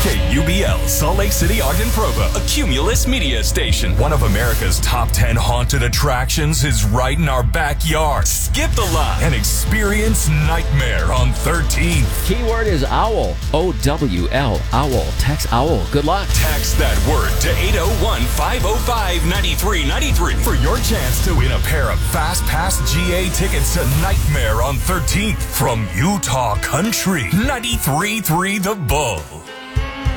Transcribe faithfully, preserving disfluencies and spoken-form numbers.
K U B L, Salt Lake City, Ogden, Provo, a Cumulus media station. One of America's top ten haunted attractions is right in our backyard. Skip the line and experience Nightmare on thirteenth. Keyword is OWL. O W L. OWL. Text OWL. Good luck. Text that word to eight oh one, five oh five, nine three nine three for your chance to win a pair of Fast Pass G A tickets to Nightmare on thirteenth from Utah Country. ninety-three point three The Bull.